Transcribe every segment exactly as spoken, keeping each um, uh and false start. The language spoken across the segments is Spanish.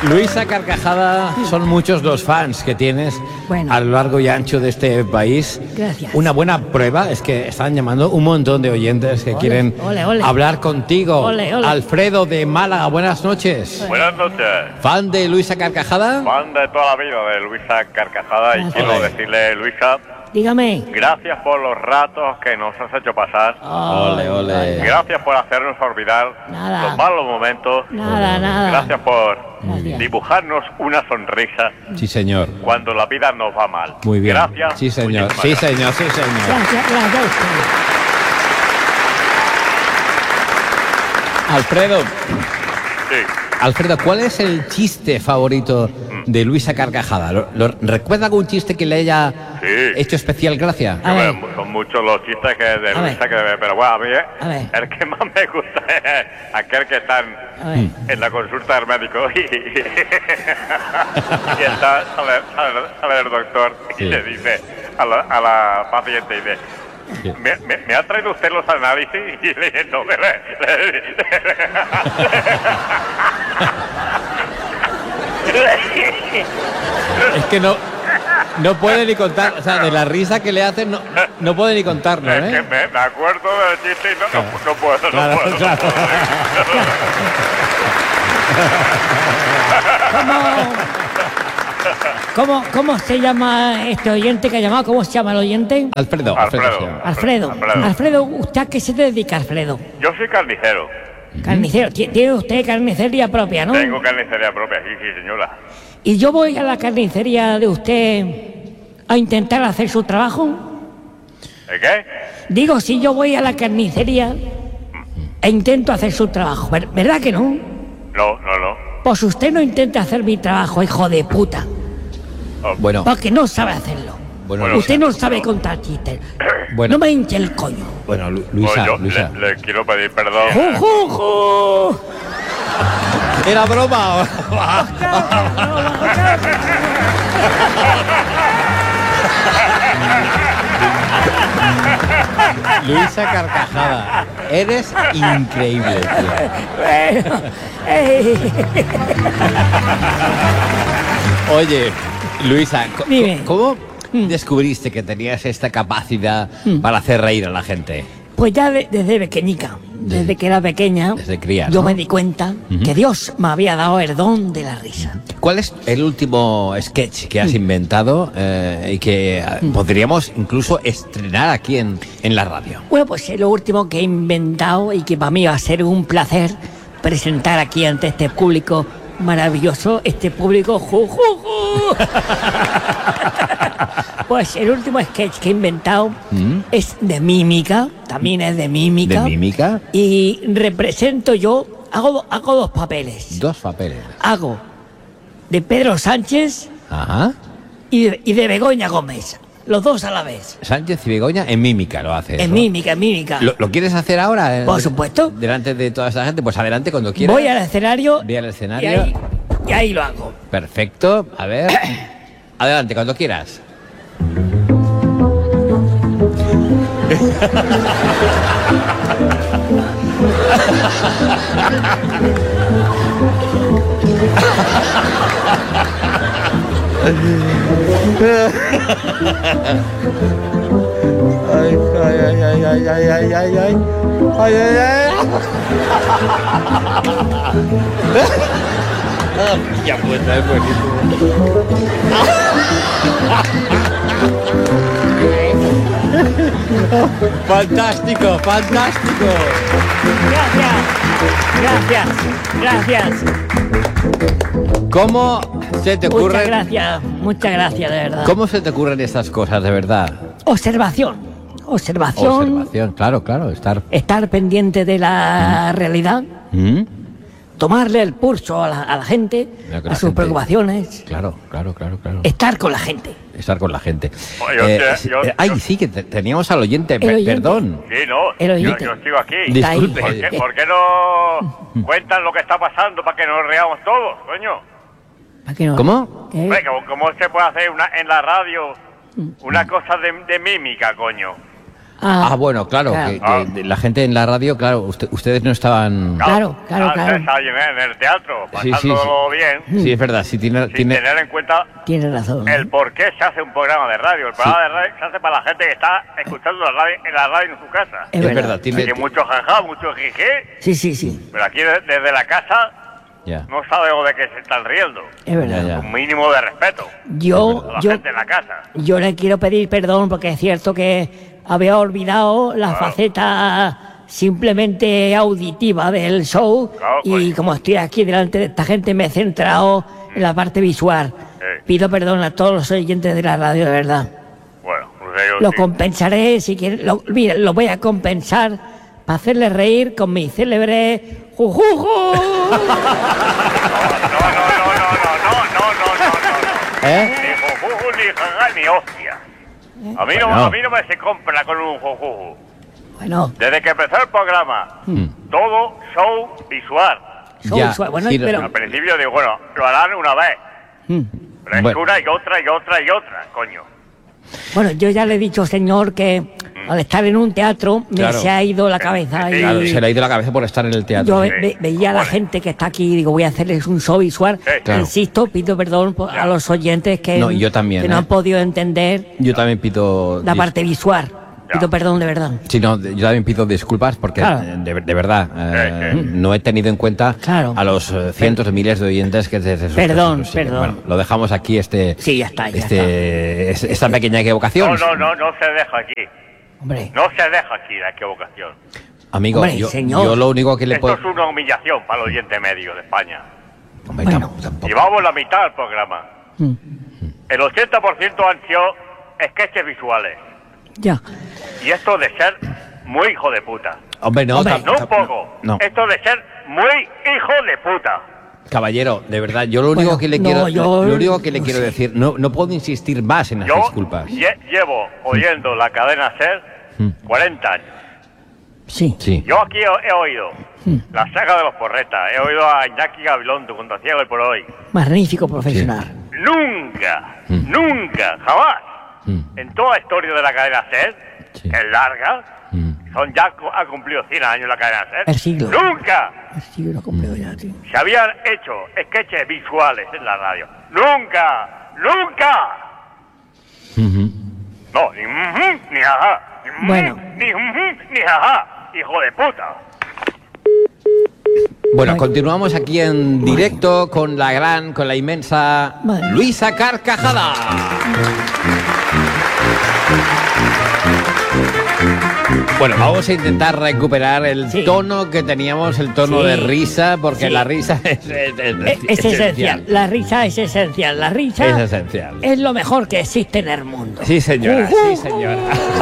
Luisa Carcajada, son muchos los fans que tienes bueno. a lo largo y ancho de este país. Gracias. Una buena prueba es que están llamando un montón de oyentes que ole, quieren ole, ole. hablar contigo. Ole, ole. Alfredo de Málaga, buenas noches. Buenas noches. ¿Fan de Luisa Carcajada? Fan de toda la vida de Luisa Carcajada. Y quiero Ole. decirle, Luisa, Dígame. gracias por los ratos que nos has hecho pasar. Ole, ole. Gracias por hacernos olvidar Nada. los malos momentos. Nada, nada. Gracias por Gracias. dibujarnos una sonrisa Sí, señor. cuando la vida nos va mal. Muy bien. Gracias. Sí, señor. Muchísimas Sí, gracias. señor. Sí, señor. Gracias, gracias a usted. Alfredo, Sí. Alfredo, ¿cuál es el chiste favorito de Luisa Carcajada? ¿Lo, lo- ¿Recuerda algún chiste que le haya Sí. hecho especial gracia? A ver. Bueno, son muchos los chistes que de A Luisa ver. que pero bueno, a mí eh, A ver. el que más me gusta es aquel que está en, A ver. en la consulta del médico y, y está, sale, sale, sale el doctor y Sí. le dice a la, a la paciente, dice, Sí. ¿Me, me, me ha traído usted los análisis? Y le dije, no, me le- Es que no, no puede ni contar, o sea, de la risa que le hacen, no, no puede ni contarlo, es que ¿eh? me, me acuerdo del chiste y no, no, no puedo, no Claro, puedo. claro. ¿Cómo, ¿Cómo se llama este oyente que ha llamado? ¿Cómo se llama el oyente? Alfredo, Alfredo. Alfredo. se llama. Alfredo. Alfredo. Alfredo, ¿usted a qué se dedica, Alfredo? Yo soy carnicero. Carnicero. Ti- ¿Tiene usted carnicería propia, no? Tengo carnicería propia, sí, sí, señora. Y yo voy a la carnicería de usted a intentar hacer su trabajo. ¿El qué? Digo, si yo voy a la carnicería e intento hacer su trabajo, ¿ver- ¿verdad que no? No, no, no. Pues usted no intenta hacer mi trabajo, hijo de puta, Bueno, porque no sabe hacerlo. bueno, Bueno, Usted Luisa, no sabe contar chistes. Bueno. No me hinche el coño. bueno, Lu- Pues Luisa, yo Luisa. Le, le quiero pedir perdón. ¡Ju, ju, ju! ¿Era broma? Luisa Carcajada, eres increíble, tío. Bueno, eh, Oye, Luisa, co- Dime. ¿cómo descubriste que tenías esta capacidad para hacer reír a la gente? pues ya de- desde pequeñica, desde que era pequeña, Desde cría, yo ¿no? me di cuenta que Dios me había dado el don de la risa. ¿Cuál es el último sketch que has inventado eh, y que eh, podríamos incluso estrenar aquí en, en la radio? Bueno, pues es lo último que he inventado y que para mí va a ser un placer presentar aquí ante este público maravilloso, este público ju, ju, ju. Pues el último sketch que he inventado ¿Mm? es de mímica, también es de mímica. ¿De mímica? Y represento yo, hago, hago dos papeles. Dos papeles. Hago de Pedro Sánchez Ajá. y de, y de Begoña Gómez, los dos a la vez. Sánchez y Begoña en mímica lo haces. En ¿no? mímica, en mímica. ¿Lo, lo quieres hacer ahora? eh, Por supuesto. Delante de toda esta gente. Pues adelante cuando quieras. Voy al escenario, Ve al y escenario. ahí, y ahí lo hago. Perfecto. A ver. Adelante, cuando quieras. Ay, ay, ay, ay, ay, ay, ay, ay, ay. Ay, ay, ay. Ya pues, es buenísimo. Fantástico, fantástico. Gracias, gracias, gracias. ¿Cómo se te Muchas ocurre? gracias, muchas gracias, de verdad. ¿Cómo se te ocurren estas cosas de verdad? Observación, observación, Observación, claro, claro, estar. estar pendiente de la realidad, ¿Mm? tomarle el pulso a la, a la gente, Mira que a la sus gente- preocupaciones, Claro, claro, claro, claro. estar con la gente. Estar con la gente. Oye, yo Eh, te- sí, yo- eh, ay, yo- sí, que te- teníamos al oyente. El pe- oyente. Perdón. Sí, no, El yo, oyente. yo sigo aquí. Disculpe. ¿Por qué, por qué no cuentan lo que está pasando para que nos reamos todos, coño? ¿Para qué no? ¿Cómo? ¿Qué? Hombre, ¿cómo, cómo se puede hacer una, en la radio una cosa de, de mímica, coño? Ah, Ah, bueno, claro, claro. que- que de- la gente en la radio, claro, usted- ustedes no estaban... Claro, claro, Ah, claro. ustedes saben, en el teatro, Sí, sí, pasándolo bien, Sí, es verdad, sí, tiene... sin tiene... tener en cuenta Tiene razón. el por qué se hace un programa de radio. El programa de radio se hace para la gente que está escuchando la radio, en la radio en su casa. Es Es verdad. verdad, tiene... Aquí hay mucho jaja, mucho jijé, Sí, sí, sí. pero aquí de- desde la casa Ya, no sabemos de qué se están riendo. Es verdad. Ya, ya. Un mínimo de respeto Yo, a la yo, gente en la casa. yo le quiero pedir perdón porque es cierto que había olvidado la faceta simplemente auditiva del show Claro, y pues. como estoy aquí delante de esta gente me he centrado en la parte visual. Sí. Pido perdón a todos los oyentes de la radio, de verdad. Bueno, no sé yo Lo si- compensaré, si quieren, lo, mira, lo voy a compensar para hacerles reír con mi célebre jujuju. No, no, no, no, no, no, no, no, no, no. ¿Eh? Ni jujuju, ni jaja, ni hostia. A mí, no, Bueno. a mí no me se compra con un jujuju. Bueno, Desde que empezó el programa, Mm. todo show visual. show Ya, visual. Bueno, sí, pero, Al principio digo, bueno, lo harán una vez. mm. Pero es Bueno. una y otra y otra y otra, coño. Bueno, yo ya le he dicho, señor, que al estar en un teatro me Claro. se ha ido la cabeza Sí, y Claro, se le ha ido la cabeza por estar en el teatro. yo sí. ve- ve- veía a la Vale. gente que está aquí y digo, voy a hacerles un show visual. Sí, claro. Insisto, pido perdón por- a los oyentes que, No, y yo también, que no ¿eh? han podido entender Yo también pido... la dis- parte visual. Ya. Pido perdón de verdad. Sí, no, de- yo también pido disculpas porque, Claro. eh, de, de verdad, eh, Sí, sí. no he tenido en cuenta Claro. a los eh, cientos de miles de oyentes que desde sus Perdón, casas nos siguen. perdón. Bueno, lo dejamos aquí, este, Sí, ya está, ya este, es- esta pequeña equivocación. No, no, no, no se deja aquí. Hombre, No se deja aquí la equivocación. Amigo, Hombre, yo, señor. yo lo único que le Esto puedo... es una humillación para el oyente medio de España. Hombre, Bueno. tam- tampoco. Llevamos la mitad del programa. mm, El ochenta por ciento han sido sketches visuales. ya. Y esto de ser muy hijo de puta. Hombre, no, Hombre. tam- No un tam- poco. no. Esto de ser muy hijo de puta. Caballero, de verdad, yo lo único Bueno, que le no, quiero, yo- lo único que le no quiero sé. decir, no, no puedo insistir más en las Yo disculpas. lle- llevo oyendo la cadena SER Mm. cuarenta años. Sí. Sí. Yo aquí he, he oído la saga de los porretas, he oído a Iñaki Gabilondo, Contra Ciego y por hoy. Magnífico profesional. Nunca, Mm. nunca, jamás, Mm. en toda la historia de la cadena SER, Sí. que es larga, Mm. son ya co- ha cumplido cien años la cadena SER. El siglo. Nunca Sí, lo completo ya, tío. se habían hecho sketches visuales en la radio. Nunca, nunca. Ujú. No, ni ujú, ni jaja. Ni ujú, Bueno. Ni ujú, ni jaja. Hijo de puta. Bueno, Ay. continuamos aquí en directo con la gran, con la inmensa Vale. Luisa Carcajada. Bueno, vamos a intentar recuperar el Sí. tono que teníamos, el tono Sí. de risa, porque Sí. la risa es, es- es- Es, es esencial. La risa es esencial. La risa Es esencial. es lo mejor que existe en el mundo. Sí, señora, Ujú. sí, señora.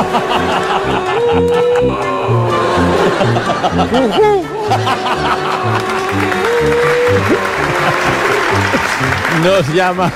Nos llama.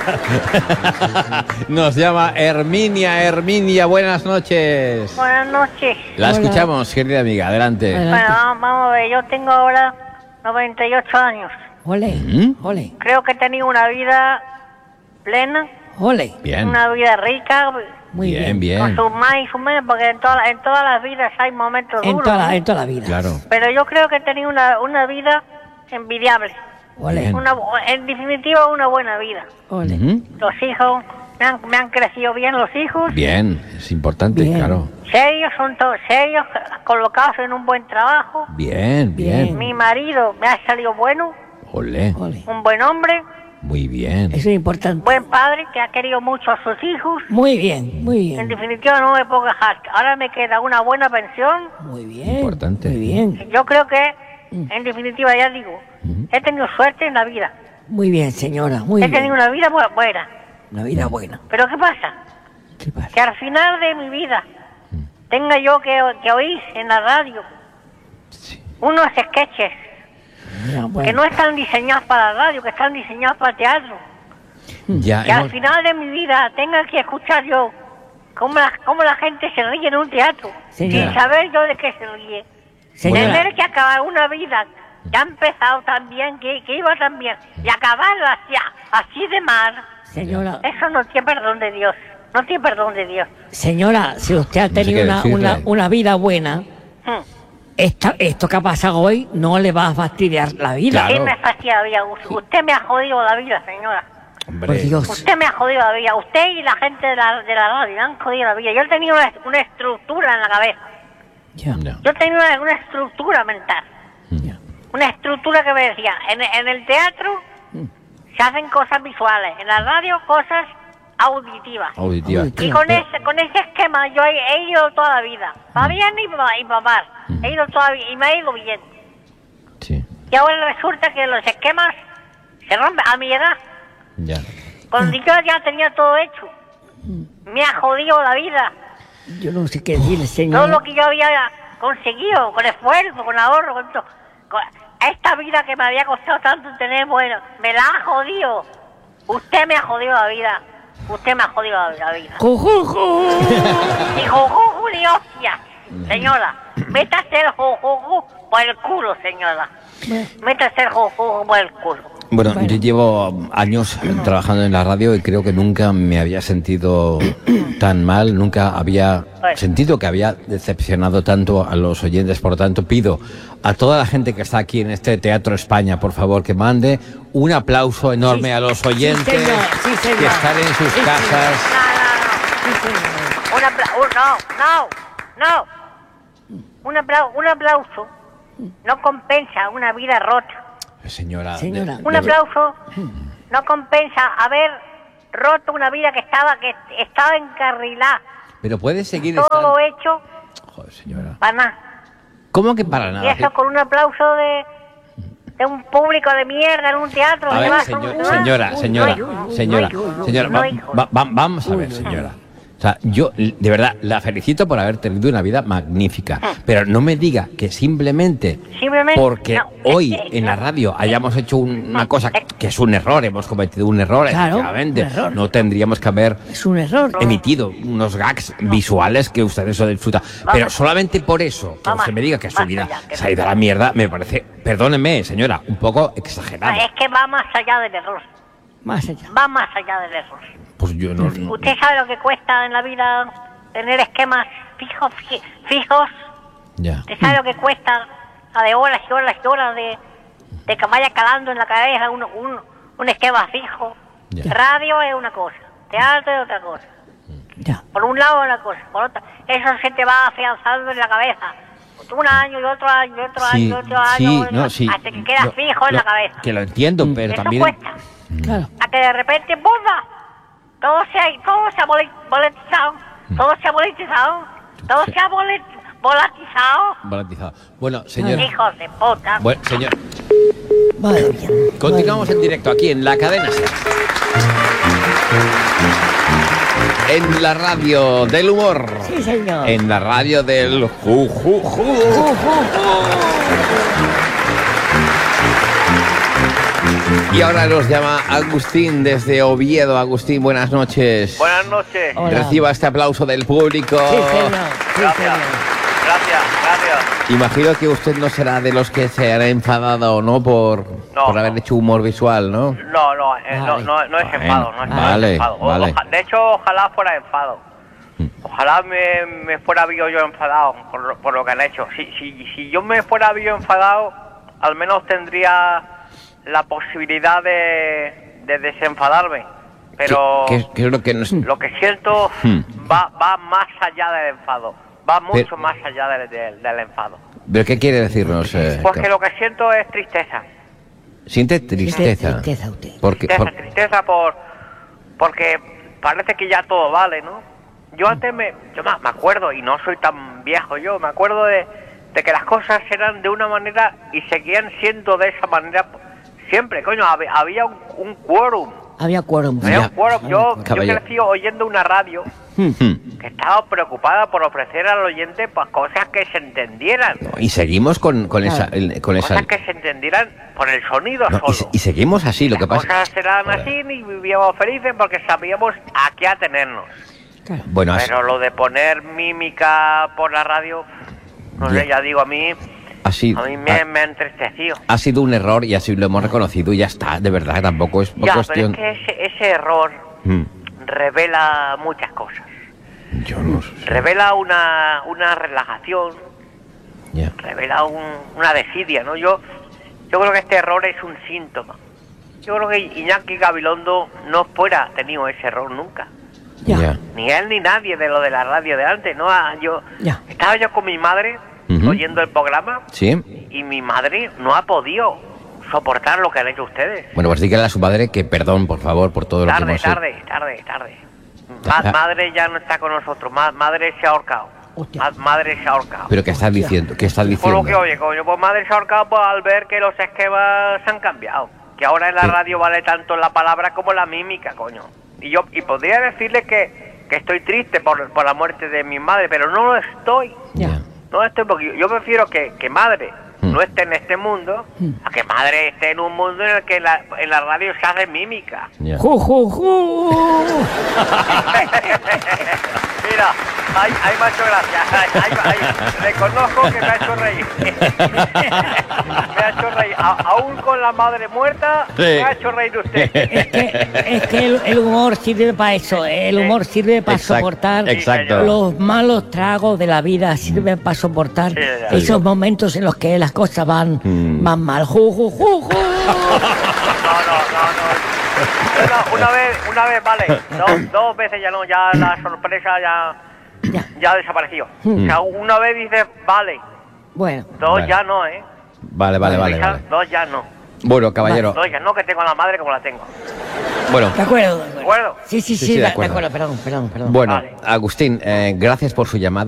Nos llama Herminia. Herminia, buenas noches. Buenas noches. La Hola. escuchamos, querida amiga. Adelante. Adelante. Bueno, vamos, vamos a ver, yo tengo ahora noventa y ocho años. Ole, ¿Mm? ole, Creo que he tenido una vida plena, ole. Bien. una vida rica, Muy Bien, bien. con bien. sus más y sus menos, porque en, toda- en todas las vidas hay momentos En duros. toda, la, ¿no? en toda la vida. Claro. Pero yo creo que he tenido una, una vida envidiable. Ole, Bien. Una, bu- en definitiva, una buena vida. ole. Ujú. Los hijos, me han, me han crecido bien los hijos. Bien, es importante, Bien. claro. Serios, son todos serios, colocados en un buen trabajo. Bien, bien. Bien. Mi marido me ha salido bueno, Olé, Ole. un buen hombre, muy bien. Eso es importante. buen padre que ha querido mucho a sus hijos. Muy bien, muy En bien. definitiva no me puedo quejar. Ahora me queda una buena pensión. Muy bien. Importante. Muy bien. Yo creo que, en definitiva, ya digo, he tenido suerte en la vida. Muy bien, señora. Muy He bien. tenido una vida bu- buena. Una vida buena. Pero ¿qué pasa? ¿Qué pasa? Que al final de mi vida tenga yo que, que oír en la radio unos sketches Ya, que bueno. no están diseñados para la radio, que están diseñados para el teatro. Ya Que al hemos- final de mi vida tenga que escuchar yo cómo la, cómo la gente se ríe en un teatro, Señora. sin saber yo de qué se ríe. Señora. Tener que acabar una vida que ha empezado tan bien, que, que iba tan bien, y acabarla así, así de mal, Señora. eso no tiene perdón de Dios. No tiene perdón de Dios. Señora, si usted ha No sé tenido qué una, decirle. una, una vida buena, Hmm. esta, esto que ha pasado hoy no le va a fastidiar la vida. Claro. ¿Quién me fastidia la vida? Usted me ha jodido la vida, señora. Hombre, Por Dios. Usted me ha jodido la vida. Usted y la gente de la, de la radio me han jodido la vida. Yo he tenido una, una estructura en la cabeza. Ya, ya. Yo tenía una, una estructura mental. ya. Una estructura que me decía, en, en el teatro se hacen cosas visuales, en la radio cosas auditivas. Auditiva. Uy, Y con ese, con ese esquema yo he, he ido toda la vida. Va bien y va, y va mal. He ido toda la vida y me ha ido bien. Sí, Y ahora resulta que los esquemas se rompen a mi edad. ya. Cuando yo ya tenía todo hecho. Me ha jodido la vida. Yo no sé qué decirle, Todo señora. lo que yo había conseguido, con esfuerzo, con ahorro, con todo. Con esta vida que me había costado tanto tener, bueno, me la ha jodido. Usted me ha jodido la vida. Usted me ha jodido la, la vida. Ju, ju, ju. Y juju, ni hostia, señora. Métase el juju por el culo, señora. Métase el juju por el culo. Bueno, Bueno. yo llevo años trabajando en la radio y creo que nunca me había sentido tan mal, nunca había Bueno. sentido que había decepcionado tanto a los oyentes. Por lo tanto, pido a toda la gente que está aquí en este Teatro España, por favor, que mande un aplauso enorme Sí, a los sí, oyentes señor, sí, señor. que están en sus Sí, casas. No, Sí, señor. no, no. Un aplauso. No, no, no. Un aplauso, un aplauso no compensa una vida rota. Señora, de- Señora. de- Un aplauso no compensa haber roto una vida que estaba que estaba encarrilada. pero puede seguir Todo estando... lo hecho Joder, señora. para nada. ¿Cómo que para Y nada? eso con un aplauso de, de un público de mierda en un teatro. A ¿se ver, va a señor- solucionar? señora, Uy, señora, uy, uy, uy, señora, uy, uy, uy. señora, No, va- hijo. va- va- vamos a ver, señora. O sea, yo de verdad la felicito por haber tenido una vida magnífica, pero no me diga que simplemente, Simplemente, porque no, hoy es que- en la radio hayamos hecho un- una cosa que es un error, hemos cometido un error, Claro, efectivamente, un error. no tendríamos que haber Es un error. emitido unos gags visuales que ustedes eso disfrutan. Pero solamente por eso, que Vamos, usted me diga que su más vida allá, que se ha ido a la mierda, me parece, perdóneme, señora, un poco exagerado. Es que va más allá del error. Más allá. Va más allá del error. Pues yo no... no- ¿Usted sabe lo que cuesta en la vida tener esquemas fijos? fi- fijos? Ya. ¿Usted sabe lo que cuesta a de horas y horas y horas de, de que vaya calando en la cabeza un, un, un esquema fijo? Ya. Radio es una cosa, teatro es otra cosa. Ya. Por un lado una cosa, por otra. Eso se te va afianzando en la cabeza. Un año y otro año y otro año y Sí, otro año. sí, otro- no, sí. hasta que queda Lo- fijo en lo- la cabeza. Que lo entiendo, pero Eso también... cuesta. Claro. A que de repente, ¡bomba! Todo se ha, todo se ha bolet- boletizado, todo se ha boletizado, todo Sí. se ha bolet- volatizado. Garantizado. Bueno, señor... Hijos de puta. Bueno, señor, Madre mía. continuamos en directo aquí en la cadena SER. En la radio del humor. Sí, señor. En la radio del ju, ju, ju. Ju, ju, ju. Y ahora nos llama Agustín desde Oviedo. Agustín, buenas noches. Buenas noches. Hola. Reciba este aplauso del público. Sí, señor. Sí, Gracias. señor. Gracias, gracias. Imagino que usted no será de los que se hará enfadado, ¿no? Por, No, por haber no. hecho humor visual, ¿no? No, no, eh, no, Vale. no, no es Bueno, enfado, no es, no es vale, enfado. O- vale. oja- de hecho, ojalá fuera enfado. Ojalá me, me fuera visto yo enfadado por, lo- por lo que han hecho. Si, si, si yo me fuera visto enfadado, al menos tendría la posibilidad de, de desenfadarme. Pero ¿Qué, qué- qué es lo que nos... lo que siento Hmm. va, va más allá del enfado. Va mucho Pero- más allá del, del, del enfado. ¿Pero qué quiere decirnos? eh, Pues que lo que siento es tristeza. Siente tristeza. Tristeza usted. Porque, Tristeza, por- tristeza por porque parece que ya todo vale, ¿no? Yo antes me, yo me me acuerdo, y no soy tan viejo yo, me acuerdo de, de que las cosas eran de una manera y seguían siendo de esa manera siempre, coño, hab- había un, un quórum, Había quórum. había Ya. un quórum. Yo, yo Caballero. crecí oyendo una radio Hmm. que estaba preocupada por ofrecer al oyente pues cosas que se entendieran, No, y seguimos con, con esa... el- con esa cosas que se entendieran por el sonido no, y, se- solo. y seguimos así, lo que Las pasa... cosas eran Joder. así y vivíamos felices porque sabíamos a qué atenernos. Claro. Bueno, ha, Pero lo de poner mímica por la radio, no Ya. sé, ya digo, a mí, ha sido... a mí me, ha- me ha entristecido. ha sido un error y así lo hemos reconocido y ya está, de verdad, tampoco es Ya, cuestión... pero es que ese, ese error Mm. revela muchas cosas. Yo no sé. Revela una, una relajación, Ya. revela un, una desidia, ¿no? Yo, yo creo que este error es un síntoma. Yo creo que Iñaki Gabilondo no fuera tenido ese error nunca. Ya. Ya. Ni él ni nadie de lo de la radio de antes, ¿no? Ah, Yo Ya. estaba yo con mi madre Ujú. oyendo el programa ¿Sí? y mi madre no ha podido soportar lo que han hecho ustedes. Bueno, pues dígale a su madre que perdón, por favor, por todo lo que Tarde, hemos hecho. tarde, tarde, tarde. Ma- Ya. madre ya no está con nosotros. Ma- madre se ha ahorcado. Hostia. Ma- madre se ha ahorcado. Pero ¿qué estás diciendo? ¿Qué estás Por diciendo? lo que oye, coño, pues madre se ha ahorcado pues, al ver que los esquemas se han cambiado. Que ahora en la Sí. radio vale tanto la palabra como la mímica, coño. Y yo y podría decirle que, que estoy triste por, por la muerte de mi madre, pero no lo estoy. Ya. No estoy porque yo prefiero que, que madre Mm. no esté en este mundo a que madre esté en un mundo en el que la, en la radio se hace mímica. Ya. Ju, ju, ju. Mira, ahí, ahí me ha hecho gracia. Ahí, ahí, ahí. Reconozco que me ha hecho reír. me ha hecho reír. A- aún con la madre muerta, Sí. me ha hecho reír usted. Es que, es que el, el humor sirve para eso. El humor sirve para Exacto, soportar exacto. los malos tragos de la vida. Sirve para soportar Sí, ya. esos momentos en los que las cosas van, Mm. van mal. Ju, ju, ju, ju. No, no, no, no. Una, una vez, una vez, vale. Dos, dos veces ya no, ya la sorpresa ya, Ya. ya ha desaparecido. O sea, una vez dices, vale. Bueno, Dos Vale. ya no, ¿eh? Vale, vale, vale, Hija, vale. Dos ya no. Bueno, caballero. Dos ya no, que tengo a la madre como la tengo. Bueno, de acuerdo. De ¿De acuerdo? Sí, sí, Sí, sí, sí, de de, de acuerdo. acuerdo. Perdón, perdón, perdón. bueno, Vale. Agustín, eh, gracias por su llamada.